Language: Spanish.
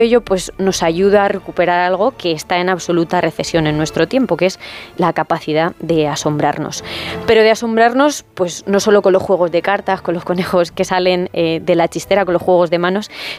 ello pues nos ayuda a recuperar algo que está en absoluta recesión en nuestro tiempo, que es la capacidad de asombrarnos. Pero de asombrarnos, pues no solo con los juegos de cartas, con los conejos que salen de la chistera, con los juegos de manos,